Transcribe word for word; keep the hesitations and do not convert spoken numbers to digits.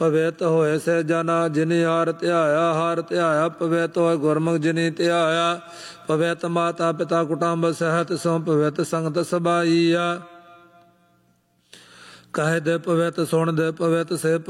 ਪਵਿੱਤ ਹੋਏ ਸੇ ਜਨਾ ਜਿਨੀ ਹਾਰ ਧਿਆਇਆ, ਹਾਰ ਧਿਆਇਆ ਪਵਿੱਤ ਹੋਏ ਗੁਰਮੁਖ ਜਿਨੀ ਧਿਆਇਆ। ਪਵਿੱਤ ਮਾਤਾ ਪਿਤਾ ਕੁਟੁੰਬ ਸਹਿਤ ਸੋ ਪਵਿੱਤ ਸੰਗਤ ਸਭਾਈਆ। ਕਹੇ ਦੇ ਪਵਿੱਤ ਸੁਣ ਦੇ ਪਵਿੱਤ ਸੇ